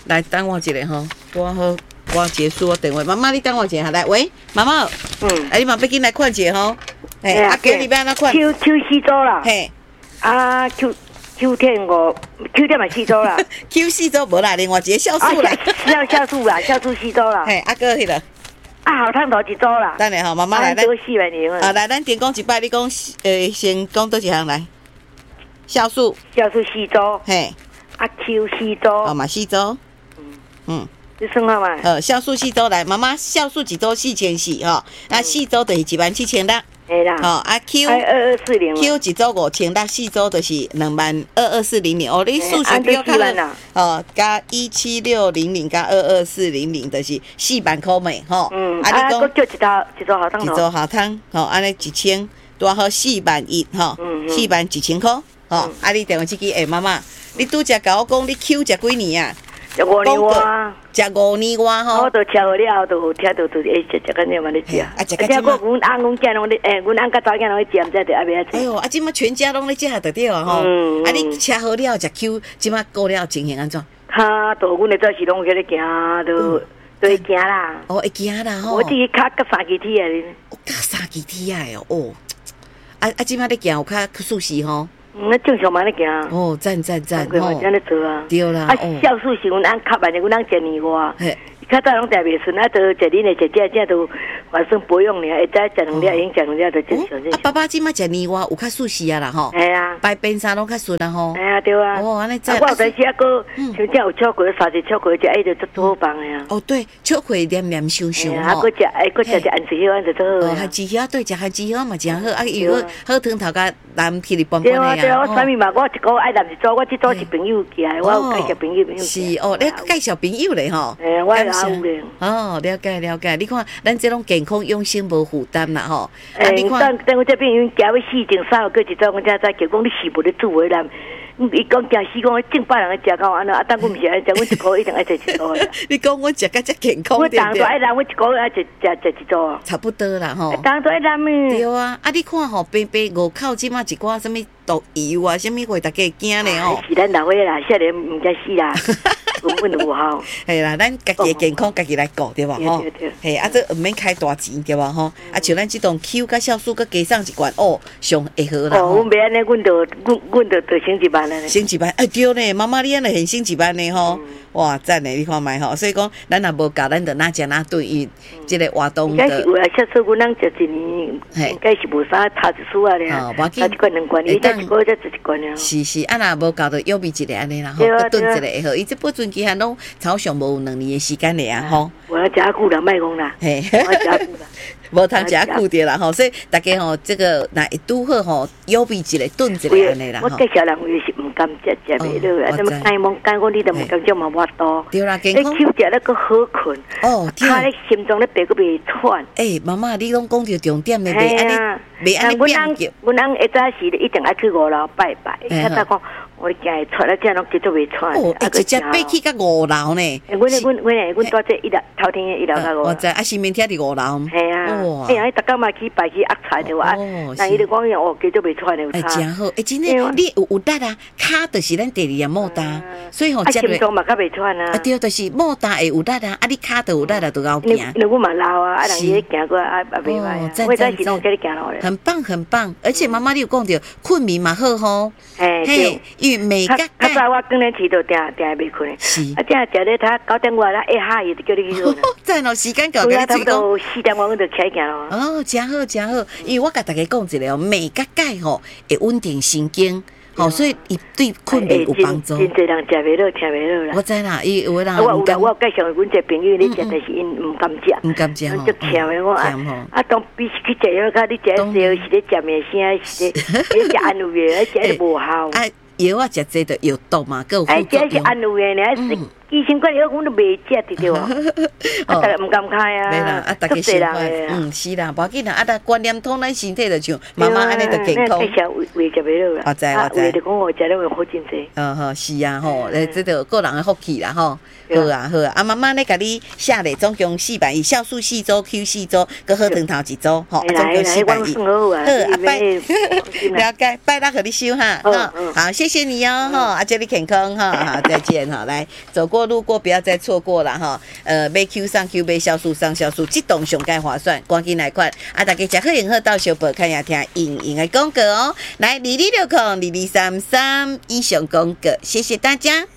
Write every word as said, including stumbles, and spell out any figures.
来等我一下吼，我好我结束我电话，妈妈你等我一下，来喂，妈妈，嗯，哎你嘛要紧来看一下吼，嘿，啊今日要安怎看 ？Q Q 四周啦， 嘿， 啊 Q Q 点五 Q 点嘛四周啦 ，Q 四周无啦，另外一个酵素啦， 酵酵素啦，酵素四周啦， 嘿，啊个迄个， 啊好汤头一周啦， 等下吼，妈妈来，咱四万零啊来，咱点讲一摆，你讲呃先讲倒一项来，酵素， 酵素四周， 嘿， 啊 Q 四周， 哦嘛四周，嗯嗯。 你算好嘛？ 呃，酵素四周来，妈妈酵素一周四千四吼，啊四周就是一万七千六， 系啦， 吼啊 Q 二二四零 Q 一周五千六，四周就是两万二二四零零，哦，你数学比我较好，哦，加一七六零零加二二四零零，就是四万块美吼， 嗯，啊你讲叫一周一周好汤， 一周好汤，吼，安尼一千多好四万一，吼，四万一千块，吼，啊你电话这支诶妈妈，你拄则甲我讲你 Q 食几年啊？ 食五年哇， 食五年哇吼！ 我都吃好了，都听到都诶，食食个你嘛咧食。啊，食个阮翁阮囝拢咧，诶，阮翁甲查囝拢咧食，毋知着阿袂啊。 哎哟，啊，即马全家拢咧食着对啊吼。嗯。啊，你吃好了食 Q， 即马过了情形安怎？ 哈，都阮咧做时拢去咧行，都都会行啦。 哦，会行啦吼。 我自己脚甲三支铁啊咧。 脚三支铁啊哦。啊啊，即马咧行有较舒适吼。 嗯，那正常嘛咧行。 哦，赞赞赞吼。这样咧做啊。 对啦。 啊，酵素是阮翁较慢的，阮翁一年外。嘿。较早拢食袂顺，啊，都食恁的食这这都反正不用了，会再食两粒，已经食两粒就正常正常。 啊，爸爸即马食年外有较舒适啊啦吼。 系啊。 排便啥拢较顺啊吼。 系啊，对啊。 哦，安尼真。 我有阵时啊，个像这有巧克力，三只巧克力食，哎，就足好棒的啊。 哦，对，巧克力黏黏香香吼。 啊，个食，哎，个食只安子香，安就足好。 哦，含子香对，食含子香嘛真好，啊，伊个好汤头甲蓝起哩拌拌的啊。对啊，我啥物嘛，我一个爱南一组，我这组是朋友寄来，我有介绍朋友朋友。 是哦，你介绍朋友咧吼。 哎，我也有咧。 哦，了解了解，你看咱这种健康养生无负担啦吼。 啊，你看，等等我这边因行要四种三个一组，我才才叫讲你是无咧煮的人。伊讲惊死讲，正百人咧食到安尼，啊，但阮毋是爱食，阮一个一定爱食一组的。 你讲我食甲遮健康对对？我当作爱人，我一个爱食食食一组。 差不多啦吼。 当作爱人咩？ 对啊，啊你看吼，白白五口即马一寡什物毒油啊，什物话大家惊咧吼。 是咱老岁啦，少年毋惊死啦。根本就无效。 系啦，咱家己的健康家己来顾，对吧？吼，嘿，啊，这唔免开大钱，对吧？吼，啊，像咱这种 Q 甲酵素，佮加上一罐，哦，上会好啦。 哦，阮袂安尼，阮就阮阮就就升一万了。 升一万，哎，对呢，妈妈你安尼很升一万呢，吼，哇，赞呢，你看卖吼，所以讲，咱若无教，咱就哪食哪对，伊这个活动的。 应该是有啊，下次阮人食一年，应该是无啥差一输啊咧。哦，差一罐两罐，伊再一个再一罐了。 是是，啊，若无教就约米一个安尼啦，吼，佮炖一个会好，伊这保存期限拢超上无有两年的时间咧啊，吼。 我要食久啦，卖讲啦。嘿，我食久啦。 无通食久着啦吼，所以大家吼，这个若会拄好吼，约米一个炖一个安尼啦。 我介绍人为是毋甘食，食袂落，啊，什么干蒙干讲你都毋甘食嘛，我多。 对啦，健康。 你休食了个好困。哦，对。他咧心脏咧白个袂喘。 诶，妈妈，你拢讲着重点咧，袂安尼，袂安尼变叫。 阮翁一早时一定爱去五楼拜拜，较早讲。我惊会喘，啊，这样拢继续袂喘。 哦，啊，直接爬去到五楼呢。 阮咧，阮阮咧，阮住这一楼，头天的一楼到五楼。 我知，啊，新面贴伫五楼。 系啊。哇！哎呀，逐工嘛去拜去压菜着啊。哦。那伊就讲哦，继续袂喘了。 哎，真好。哎，真诶，你有有力啊，骹就是咱第二个莫大，所以吼， 心脏嘛较袂喘啊。 啊，对，就是莫大会有力啊，啊，你骹就有力啊，就够行。 因为阮嘛老啊，啊，人伊咧行过啊，啊袂歹。哦，赞赞赞。 很棒，很棒。而且妈妈你有讲着困眠嘛好吼。 哎，对。 因为每个。 较早我更年期都定定袂困的，是啊，正食咧他九点外啦，一下伊就叫你去做。 真哦，时间够，甲你差不多四点外我就起来行咯。 哦，真好真好，因为我甲大家讲一个哦，镁甲钙吼会稳定神经，吼，所以伊对困眠有帮助。 真侪人食袂落，听袂落啦。 我知啦，伊有人我有我介绍阮一个朋友咧食，但是因毋敢食， 毋敢食， 就甜的我啊。啊，当比去食药，甲你食药是咧食面声，是咧食安慰的，食无效。 药啊，食济着药毒嘛，佮有副作用。 哎，这是安慰的，呢，医生讲药，阮都袂食，对对啊。啊，大家毋敢开啊。 没啦，啊，大家想法，嗯，是啦，无要紧啦，啊，但观念通咱身体就像妈妈安尼就健康。 那介绍胃胃食袂落啦。 我知我知。 胃就讲我食了会好真济。 嗯好，是啊吼，诶，这个个人的福气啦吼。好啊好啊，啊妈妈咧，甲你写咧，总共四百亿，酵素四组 Q 四组，佮好汤头一组，吼，总共四百亿。好啊，拜，了解，拜六互你收哈，好，好，谢谢你哦，吼，啊，祝你健康哈，好，再见哈，来走过。 过路过不要再错过了哈。呃，买 Q 上 Q 买酵素上酵素，这栋上盖划算，赶紧来款啊！大家吃好用好到小报看下听莹莹的广告哦。来，二二六空二二三三以上广告，谢谢大家。